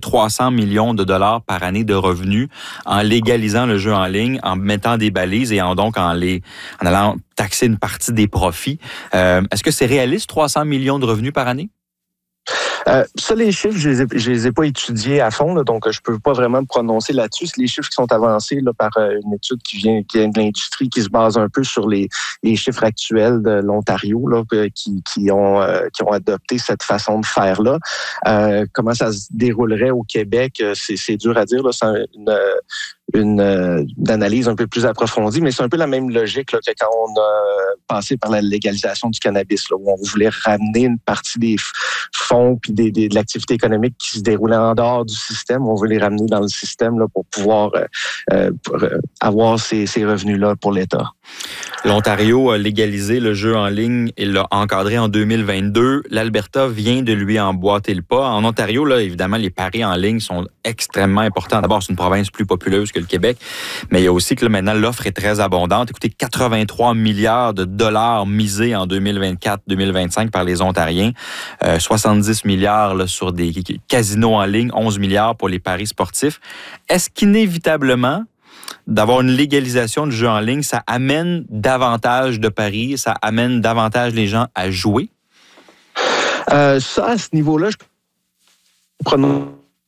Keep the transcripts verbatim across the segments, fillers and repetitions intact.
trois cents millions de dollars par année de revenus en légalisant le jeu en ligne, en mettant des balises et en donc en les en allant taxer une partie des profits. Euh, est-ce que c'est réaliste, trois cents millions de revenus par année? Euh, ça, les chiffres, je les ai, je les ai pas étudiés à fond, là, donc je peux pas vraiment me prononcer là-dessus. C'est les chiffres qui sont avancés là, par euh, une étude qui vient, qui vient de l'industrie, qui se base un peu sur les, les chiffres actuels de l'Ontario, là, qui, qui ont euh, qui ont adopté cette façon de faire là. Euh, comment ça se déroulerait au Québec, c'est, c'est dur à dire. Là, c'est une Une, euh, une analyse un peu plus approfondie, mais c'est un peu la même logique là, que quand on a passé par la légalisation du cannabis, là, où on voulait ramener une partie des f- fonds puis des, des, de l'activité économique qui se déroulait en dehors du système. On veut les ramener dans le système là, pour pouvoir euh, euh, pour, euh, avoir ces, ces revenus-là pour l'État. L'Ontario a légalisé le jeu en ligne et l'a encadré en deux mille vingt-deux. L'Alberta vient de lui emboîter le pas. En Ontario, là, évidemment, les paris en ligne sont extrêmement importants. D'abord, c'est une province plus populeuse que le Québec, mais il y a aussi que là, maintenant, l'offre est très abondante. Écoutez, quatre-vingt-trois milliards de dollars misés en deux mille vingt-quatre deux mille vingt-cinq par les Ontariens. Euh, soixante-dix milliards là, sur des casinos en ligne, onze milliards pour les paris sportifs. Est-ce qu'inévitablement, d'avoir une légalisation du jeu en ligne, ça amène davantage de paris, ça amène davantage les gens à jouer? Euh, ça, à ce niveau-là, je prononce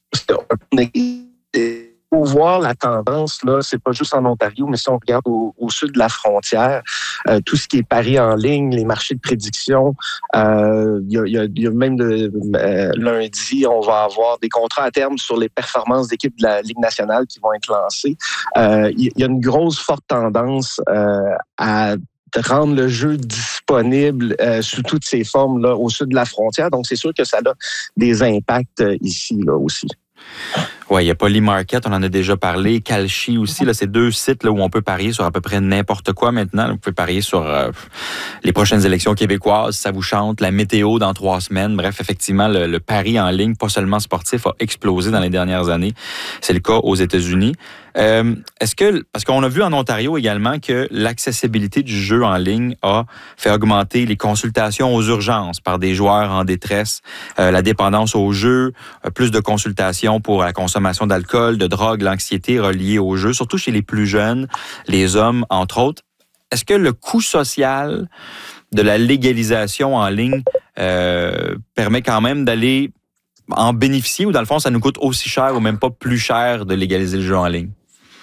pour voir la tendance, là, c'est pas juste en Ontario, mais si on regarde au, au sud de la frontière, euh, tout ce qui est paris en ligne, les marchés de prédiction, euh, il y a, y a, y a même de, euh, lundi, on va avoir des contrats à terme sur les performances d'équipes de la Ligue nationale qui vont être lancés. Euh, il y a une grosse forte tendance euh, à de rendre le jeu disponible euh, sous toutes ses formes là, au sud de la frontière. Donc, c'est sûr que ça a des impacts euh, ici là aussi. Oui, il y a Polymarket, on en a déjà parlé. Kalshi aussi, là, c'est deux sites là, où on peut parier sur à peu près n'importe quoi maintenant. Vous pouvez parier sur euh, les prochaines élections québécoises, ça vous chante, la météo dans trois semaines. Bref, effectivement, le, le pari en ligne, pas seulement sportif, a explosé dans les dernières années. C'est le cas aux États-Unis. Euh, est-ce que, parce qu'on a vu en Ontario également que l'accessibilité du jeu en ligne a fait augmenter les consultations aux urgences par des joueurs en détresse, euh, la dépendance au jeu, euh, plus de consultations pour la consommation d'alcool, de drogue, l'anxiété reliée au jeu, surtout chez les plus jeunes, les hommes, entre autres. Est-ce que le coût social de la légalisation en ligne euh, permet quand même d'aller en bénéficier ou dans le fond, ça nous coûte aussi cher ou même pas plus cher de légaliser le jeu en ligne?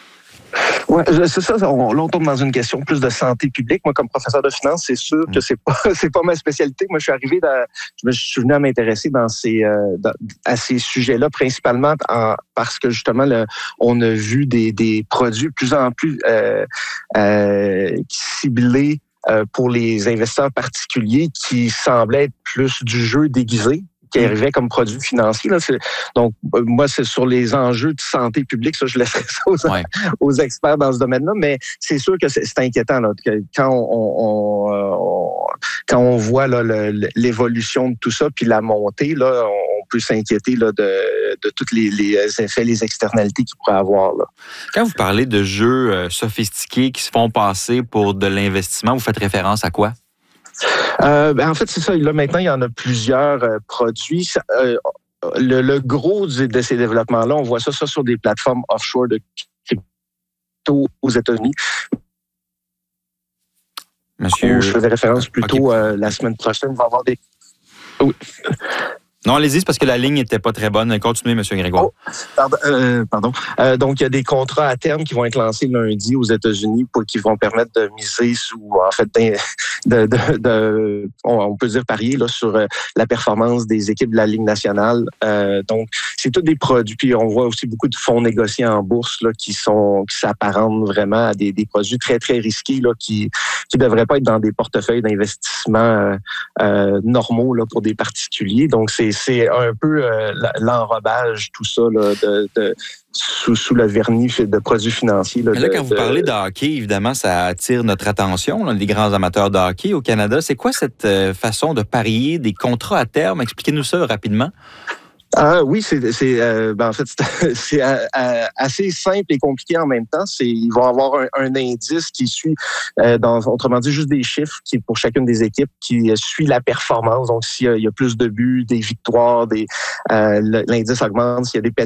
Ouais, c'est ça. On, là, on tombe dans une question plus de santé publique. Moi, comme professeur de finance, c'est sûr que c'est pas, c'est pas ma spécialité. Moi, je suis arrivé, dans, je me suis venu à m'intéresser dans ces, euh, dans, à ces sujets-là, principalement en, parce que justement, le, on a vu des, des produits de plus en plus euh, euh, ciblés euh, pour les investisseurs particuliers qui semblaient être plus du jeu déguisé, qui arrivait comme produit financier. Là. C'est, donc, euh, moi, c'est sur les enjeux de santé publique. Ça, je laisserai ça aux, ouais. aux experts dans ce domaine-là. Mais c'est sûr que c'est, c'est inquiétant là, que quand on, on, on, quand on voit là, le, l'évolution de tout ça, puis la montée, là, on peut s'inquiéter là, de, de tous les, les effets, les externalités qu'il pourrait avoir. Là. Quand vous parlez de jeux euh, sophistiqués qui se font passer pour de l'investissement, vous faites référence à quoi? Euh, ben en fait, c'est ça. Là, maintenant, il y en a plusieurs euh, produits. Ça, euh, le, le gros du, de ces développements-là, on voit ça, ça sur des plateformes offshore de crypto aux États-Unis. Monsieur... Où je faisais référence plus tôt okay. euh, la semaine prochaine. On va avoir des... Oui. Non, allez-y, c'est parce que la ligne n'était pas très bonne. Continuez, M. Grégoire. Oh, pardon. Euh, pardon. Euh, donc, il y a des contrats à terme qui vont être lancés lundi aux États-Unis pour qui vont permettre de miser sous, en fait, de, de, de on, on peut dire parier là, sur la performance des équipes de la Ligue nationale. Euh, donc, c'est tous des produits. Puis, on voit aussi beaucoup de fonds négociés en bourse là, qui sont qui s'apparentent vraiment à des, des produits très, très risqués là, qui qui devraient pas être dans des portefeuilles d'investissement euh, euh, normaux là, pour des particuliers. Donc, c'est c'est un peu euh, l'enrobage, tout ça, là, de, de, sous, sous le vernis de produits financiers. Là, Mais là, de, quand vous de... parlez de hockey, évidemment, ça attire notre attention, là, les grands amateurs de hockey au Canada. C'est quoi cette euh, façon de parier des contrats à terme? Expliquez-nous ça rapidement. Ah oui, c'est, c'est euh, ben en fait c'est, c'est euh, assez simple et compliqué en même temps. C'est ils vont avoir un, un indice qui suit, euh, dans, autrement dit juste des chiffres qui pour chacune des équipes qui suit la performance. Donc s'il y a, il y a plus de buts, des victoires, des euh, l'indice augmente, s'il y a des pénalités.